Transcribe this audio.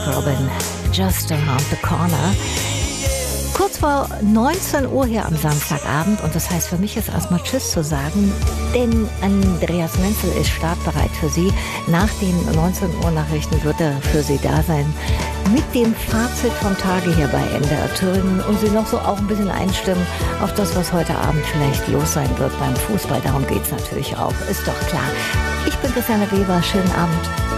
Robin, Just Around the Corner. Kurz vor 19 Uhr hier am Samstagabend und das heißt für mich jetzt erstmal Tschüss zu sagen, denn Andreas Menzel ist startbereit für Sie. Nach den 19 Uhr Nachrichten wird er für Sie da sein mit dem Fazit vom Tage hier bei NDR Thüringen und Sie noch so auch ein bisschen einstimmen auf das, was heute Abend vielleicht los sein wird beim Fußball. Darum geht es natürlich auch, ist doch klar. Ich bin Christiane Weber, schönen Abend.